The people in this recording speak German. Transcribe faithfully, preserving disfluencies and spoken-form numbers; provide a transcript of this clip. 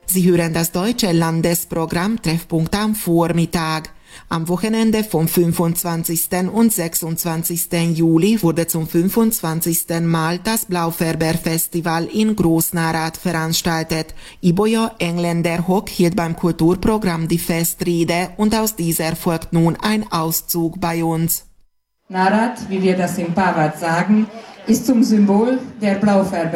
Sie hören das deutsche Landesprogramm Treffpunkt am Vormittag. Am Wochenende vom fünfundzwanzigsten und sechsundzwanzigsten Juli wurde zum fünfundzwanzigsten Mal das Blaufärber-Festival in Großnarath veranstaltet. Iboja Engländer-Hock hielt beim Kulturprogramm die Festrede und aus dieser folgt nun ein Auszug bei uns. Narath, wie wir das im Pawat sagen, ist zum Symbol der Blaufärber